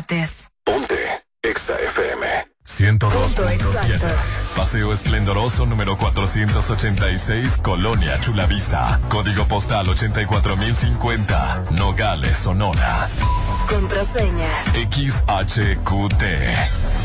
partes. Ponte Exa FM 102.7. Paseo Esplendoroso número 486, Colonia Chulavista. Código postal 84050, Nogales, Sonora. Contraseña XHQT.